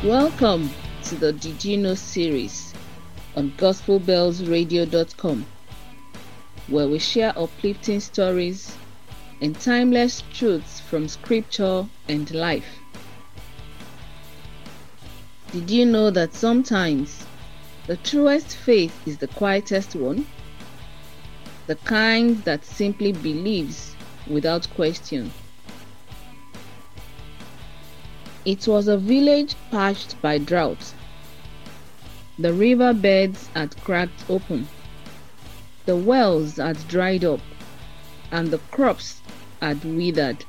Welcome to the Did You Know series on gospelbellsradio.com, where we share uplifting stories and timeless truths from scripture and life. Did you know that sometimes the truest faith is the quietest one? The kind that simply believes without question. It was a village parched by drought. The river beds had cracked open, the wells had dried up, and the crops had withered.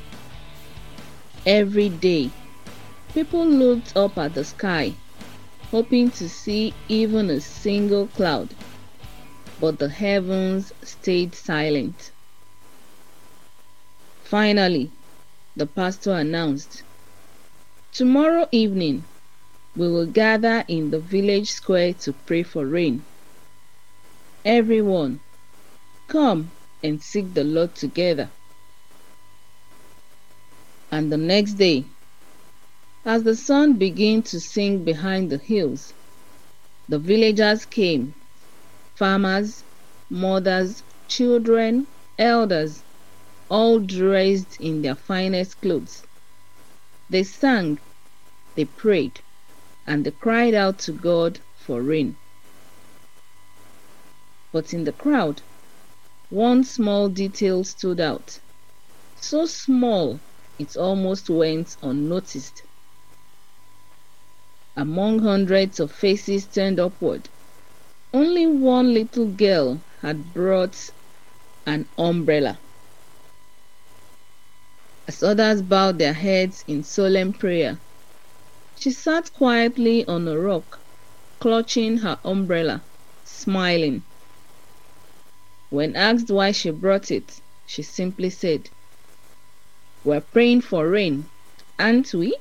Every day, people looked up at the sky, hoping to see even a single cloud, but the heavens stayed silent. Finally, the pastor announced, "Tomorrow evening, we will gather in the village square to pray for rain. Everyone, come and seek the Lord together." And the next day, as the sun began to sink behind the hills, the villagers came, farmers, mothers, children, elders, all dressed in their finest clothes. They sang, they prayed, and they cried out to God for rain. But in the crowd, one small detail stood out, so small it almost went unnoticed. Among hundreds of faces turned upward, only one little girl had brought an umbrella. As others bowed their heads in solemn prayer, she sat quietly on a rock, clutching her umbrella, smiling. When asked why she brought it, she simply said, "We're praying for rain, aren't we?"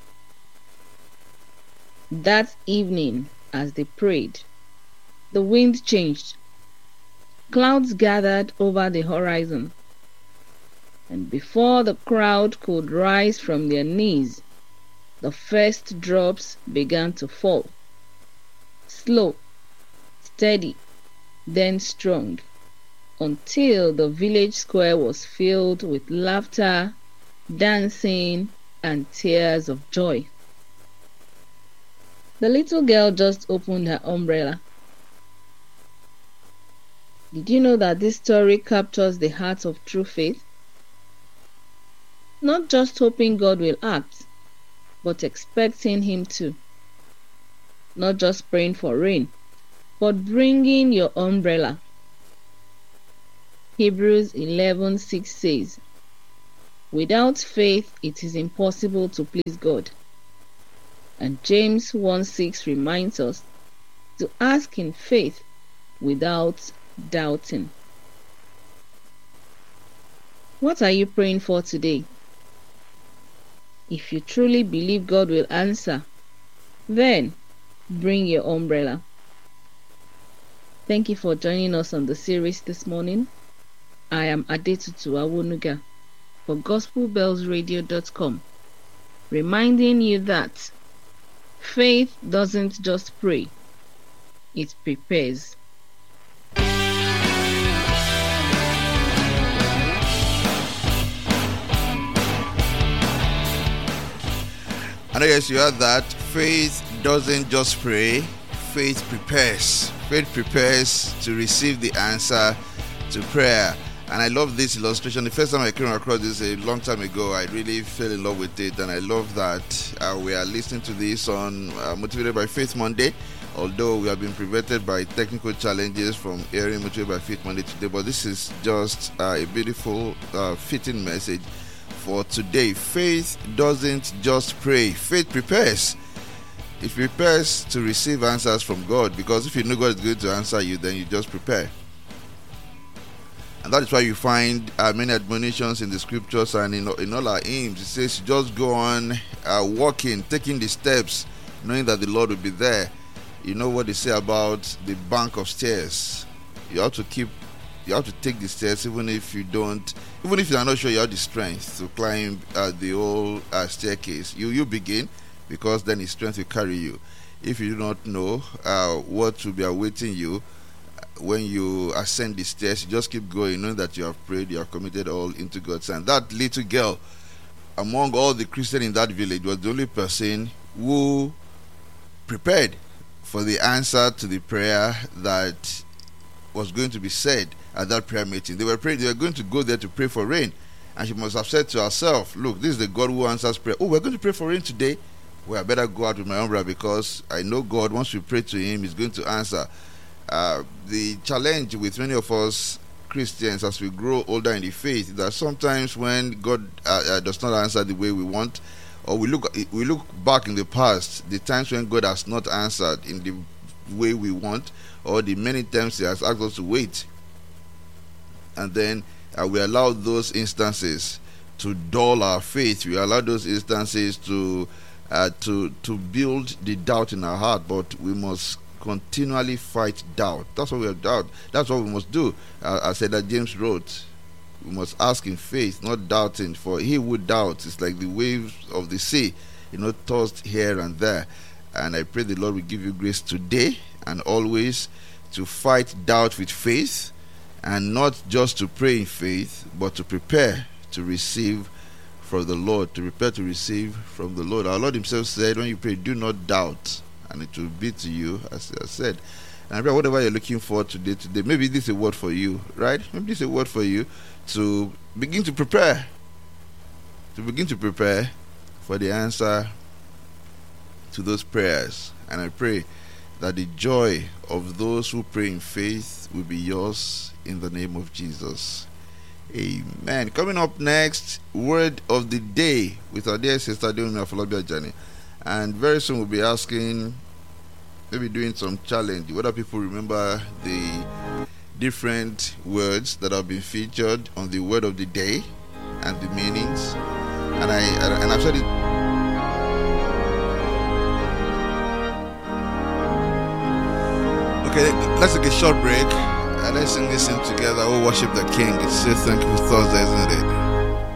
That evening, as they prayed, the wind changed. Clouds gathered over the horizon, and before the crowd could rise from their knees, the first drops began to fall. Slow, steady, then strong, until the village square was filled with laughter, dancing, and tears of joy. The little girl just opened her umbrella. Did you know that this story captures the heart of true faith? Not just hoping God will act, but expecting Him to. Not just praying for rain, but bringing your umbrella. Hebrews 11:6 says, "Without faith it is impossible to please God." And James 1:6 reminds us to ask in faith without doubting. What are you praying for today? If you truly believe God will answer, then bring your umbrella. Thank you for joining us on the series this morning. I am Adetutu Awonuga for gospelbellsradio.com, reminding you that faith doesn't just pray, it prepares. And I guess you heard that faith doesn't just pray, faith prepares. Faith prepares to receive the answer to prayer. And I love this illustration. The first time I came across this a long time ago, I really fell in love with it. And I love that we are listening to this on Motivated by Faith Monday. Although we have been prevented by technical challenges from airing Motivated by Faith Monday today. But this is just a beautiful, fitting message for today. Faith doesn't just pray, faith prepares. It prepares to receive answers from God, because if you know God is going to answer you, then you just prepare. And that is why you find many admonitions in the scriptures and in all our hymns. It says, just go on walking, taking the steps, knowing that the Lord will be there. You know what they say about the bank of stairs. You have to take the stairs even if you are not sure you have the strength to climb the whole staircase. You begin, because then His strength will carry you. If you do not know what will be awaiting you when you ascend the stairs, you just keep going, knowing that you have prayed, you have committed all into God's hand. That little girl, among all the Christians in that village, was the only person who prepared for the answer to the prayer that was going to be said at that prayer meeting. They were praying, they were going to go there to pray for rain, and she must have said to herself, look, this is the God who answers prayer. Oh, we're going to pray for rain today? Well, I better go out with my umbrella, because I know God, once we pray to Him, He's going to answer. The challenge with many of us Christians as we grow older in the faith is that sometimes when God does not answer the way we want, or we look back in the past, the times when God has not answered in the way we want, or the many times He has asked us to wait, and then we allow those instances to dull our faith. We allow those instances to build the doubt in our heart. But we must continually fight doubt. That's what we have doubt. That's what we must do. I said that James wrote, we must ask in faith, not doubting. For he who doubts is like the waves of the sea, tossed here and there. And I pray the Lord will give you grace today and always to fight doubt with faith, and not just to pray in faith, but to prepare to receive from the Lord. To prepare to receive from the Lord. Our Lord Himself said, when you pray, do not doubt, and it will be to you as I said. And I pray whatever you're looking for today, maybe this is a word for you, right? Maybe this is a word for you to begin to prepare. To begin to prepare for the answer to those prayers. And I pray that the joy of those who pray in faith will be yours in the name of Jesus. Amen. Coming up next, word of the day with our dear sister Deomi Afolabi Ajani. And very soon we'll be asking, maybe doing some challenge, whether people remember the different words that have been featured on the word of the day and the meanings. And I've said it. Okay, let's take a short break and let's sing this hymn together. We'll worship the King. It's so thankful Thursday, isn't it?